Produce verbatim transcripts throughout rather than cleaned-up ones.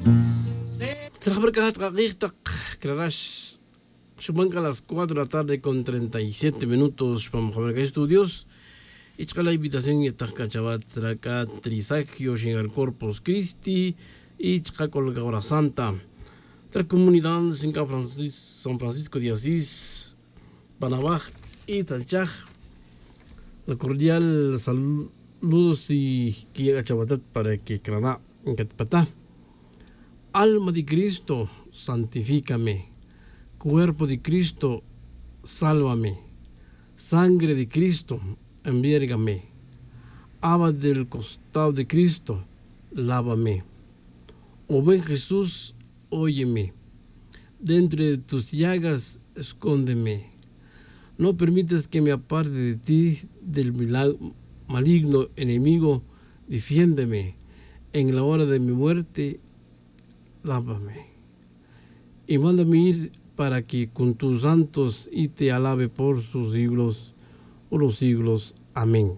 Chumanca a las cuatro de la tarde con treinta y siete minutos para Mohamed Estudios. Y la invitación y está chavat acá Trisagio en el Corpus Christi y con la Hora Santa. La comunidad de San Francisco de Asís, Panabaj y Tanchaj. La cordial saludos y que llega chavatat para que crana en Catpatá. Alma de Cristo, santifícame. Cuerpo de Cristo, sálvame. Sangre de Cristo, enviérgame. Agua del costado de Cristo, lávame. Oh buen Jesús, óyeme. De entre tus llagas, escóndeme. No permitas que me aparte de ti, del maligno enemigo, defiéndeme. En la hora de mi muerte, lávame. Y mándame ir para que con tus santos y te alabe por sus siglos, por los siglos. Amén.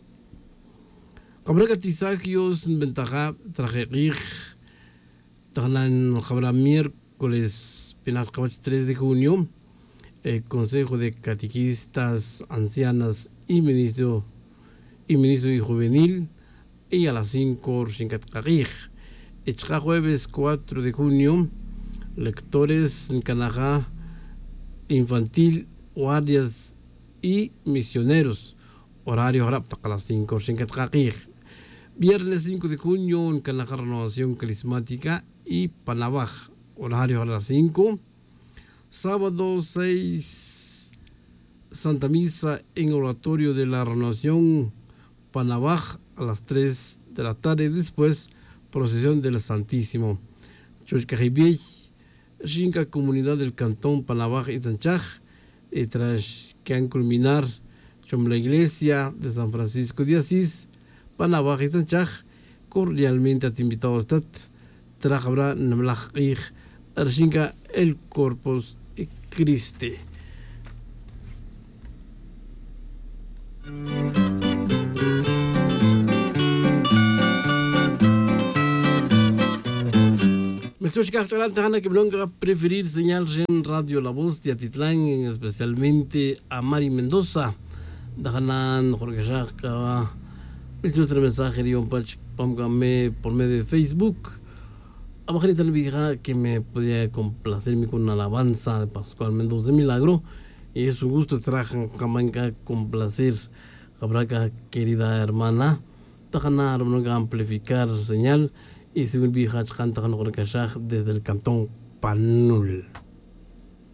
Habrá catizagios en ventaja trajerir, tanan habrá miércoles, penas tres de junio, el Consejo de Catequistas, Ancianas y Ministro y Ministro y Juvenil, y a las cinco, sin catecarir. El jueves cuatro de junio, lectores en Canadá, infantil, guardias y misioneros. Horario a las cinco. Viernes cinco de junio en Canadá, renovación carismática y Panabaj. Horario a las cinco. Sábado seis, Santa Misa en oratorio de la renovación Panabaj a las tres de la tarde. Después, procesión del Santísimo. Chochcajibiey, Shinka comunidad del cantón Panabaj y Tanchaj, y tras que han culminar con la iglesia de San Francisco de Asís, Panabaj y Tanchaj, cordialmente te invitado a estar, trajabra namlaj ij, Shinka el Corpus Christi. Me estoy escuchando que me a preferir señal en Radio La Voz de Atitlán, especialmente a Mari Mendoza. Dajanan, Jorge Shaka, me escucha el mensaje de un pach póngame por medio de Facebook. A Bajarita le dije que me podía complacerme con una alabanza de Pascual Mendoza de Milagro. Y es un gusto trabajar con complacer a querida hermana. Dajanan, no amplificar señal. Y se me olvidó cantar desde el cantón Panul.